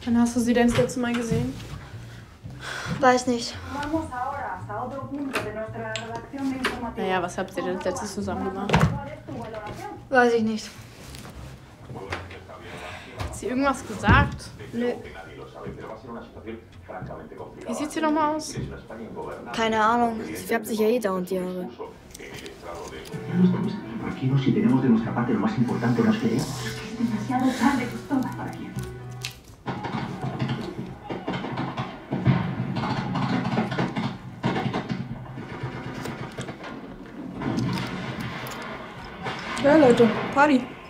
Wann hast du sie denn das letzte Mal gesehen? Weiß nicht. Naja, was habt ihr denn letztes zusammen gemacht? Weiß ich nicht. Hat sie irgendwas gesagt? Nö. Wie sieht sie nochmal aus? Keine Ahnung. Sie färbt sich ja eh dauernd die Haare. Tranquilos, si tenemos de nuestra parte lo más importante, nos creemos. Es demasiado tarde, Cristóbal. ¿Para quién? Ja, Leute, Party.